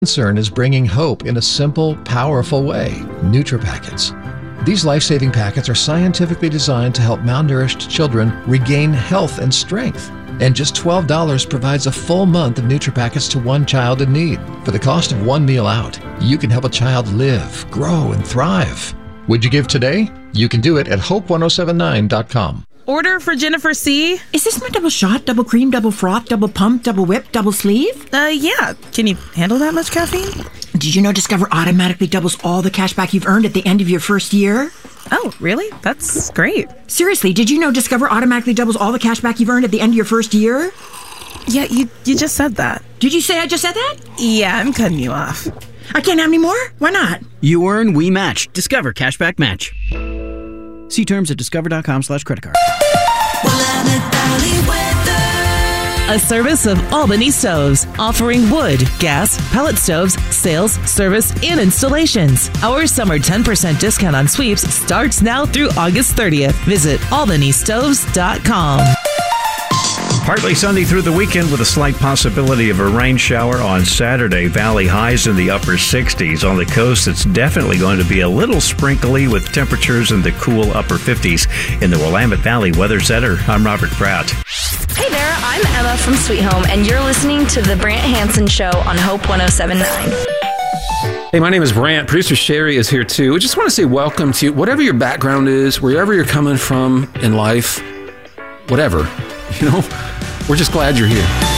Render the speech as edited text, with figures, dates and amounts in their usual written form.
Concern is bringing hope in a simple, powerful way. NutriPackets. These life-saving packets are scientifically designed to help malnourished children regain health and strength. And just $12 provides a full month of NutriPackets to one child in need. For the cost of one meal out, you can help a child live, grow, and thrive. Would you give today? You can do it at hope1079.com. Order for Jennifer C. Is this my double shot, double cream, double froth, double pump, double whip, double sleeve? Yeah. Can you handle that much caffeine? Did you know Discover automatically doubles all the cash back you've earned at the end of your first year? Oh, really? That's great. Seriously, did you know Discover automatically doubles all the cash back you've earned at the end of your first year? Yeah, you just said that. Did you say I just said that? Yeah, I'm cutting you off. I can't have any more? Why not? You earn, we match. Discover Cashback Match. See terms at discover.com/creditcard. A service of Albany Stoves, offering wood, gas, pellet stoves, sales, service, and installations. Our summer 10% discount on sweeps starts now through August 30th. Visit albanystoves.com. Partly sunny through the weekend with a slight possibility of a rain shower on Saturday. Valley highs in the upper 60s. On the coast, it's definitely going to be a little sprinkly with temperatures in the cool upper 50s. In the Willamette Valley Weather Center, I'm Robert Pratt. Hey there, I'm Emma from Sweet Home, and you're listening to The Brant Hansen Show on Hope 107.9. Hey, my name is Brant. Producer Sherry is here too. We just want to say welcome to you. Whatever your background is, wherever you're coming from in life, whatever, we're just glad you're here.